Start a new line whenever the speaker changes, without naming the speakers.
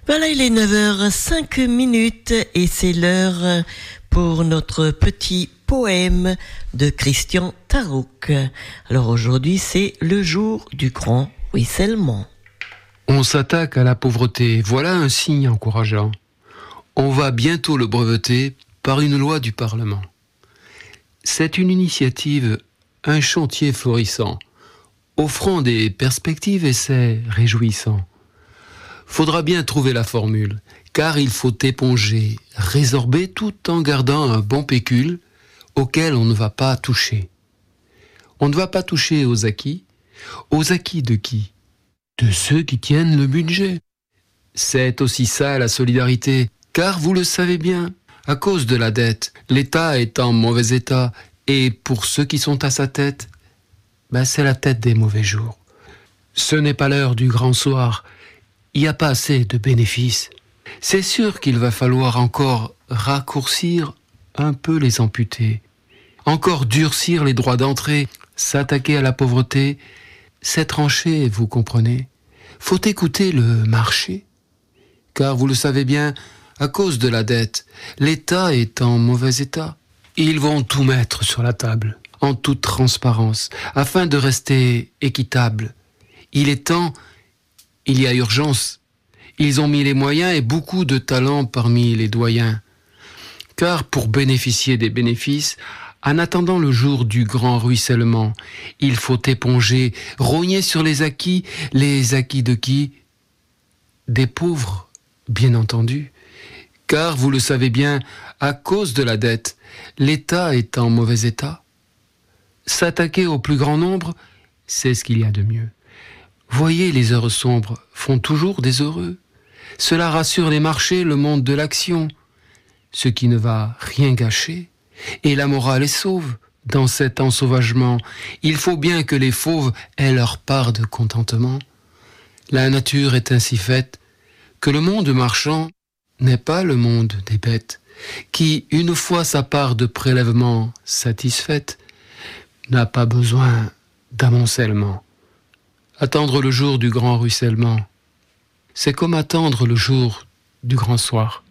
Voilà, il est 9h05 et c'est l'heure pour notre petit poème de Christian Tarouk. Alors aujourd'hui, c'est le jour du grand ruissellement.
On s'attaque à la pauvreté, voilà un signe encourageant. On va bientôt le breveter par une loi du Parlement. C'est une initiative, un chantier florissant, offrant des perspectives et c'est réjouissant. Faudra bien trouver la formule, car il faut éponger, résorber tout en gardant un bon pécule auquel on ne va pas toucher. On ne va pas toucher aux acquis de qui ? De ceux qui tiennent le budget. C'est aussi ça la solidarité, car vous le savez bien, à cause de la dette, l'État est en mauvais état, et pour ceux qui sont à sa tête, c'est la tête des mauvais jours. Ce n'est pas l'heure du grand soir, il n'y a pas assez de bénéfices. C'est sûr qu'il va falloir encore raccourcir un peu les amputés, encore durcir les droits d'entrée, s'attaquer à la pauvreté, c'est tranché, vous comprenez. Faut écouter le marché, car vous le savez bien, à cause de la dette, l'État est en mauvais état. Ils vont tout mettre sur la table, en toute transparence, afin de rester équitable. Il est temps, il y a urgence. Ils ont mis les moyens et beaucoup de talent parmi les doyens. Car pour bénéficier des bénéfices, en attendant le jour du grand ruissellement, il faut éponger, rogner sur les acquis de qui ? Des pauvres, bien entendu. Car, vous le savez bien, à cause de la dette, l'État est en mauvais état. S'attaquer au plus grand nombre, c'est ce qu'il y a de mieux. Voyez, les heures sombres font toujours des heureux. Cela rassure les marchés, le monde de l'action. Ce qui ne va rien gâcher. Et la morale est sauve dans cet ensauvagement. Il faut bien que les fauves aient leur part de contentement. La nature est ainsi faite que le monde marchand n'est pas le monde des bêtes, qui, une fois sa part de prélèvement satisfaite, n'a pas besoin d'amoncellement. Attendre le jour du grand ruissellement, c'est comme attendre le jour du grand soir.